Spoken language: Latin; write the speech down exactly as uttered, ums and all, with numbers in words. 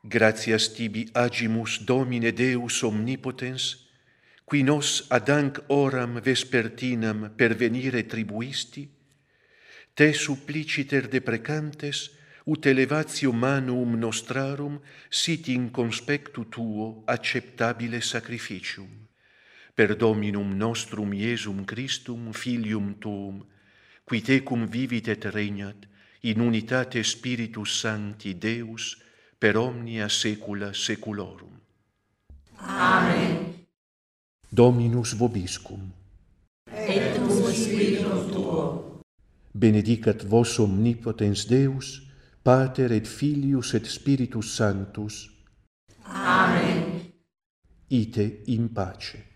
Gratias tibi agimus, Domine Deus omnipotens, qui nos ad hanc oram vespertinam pervenire tribuisti, te suppliciter deprecantes, ut elevatio manum nostrarum sit in conspectu tuo acceptabile sacrificium. Per Dominum nostrum Iesum Christum, Filium tuum, qui tecum vivit et regnat, in unitate Spiritus Sancti Deus, per omnia saecula saeculorum. Amen. Dominus vobiscum. Et cum spiritu tuo. Benedicat vos omnipotens Deus, Pater et Filius et Spiritus Sanctus. Amen. Ite in pace.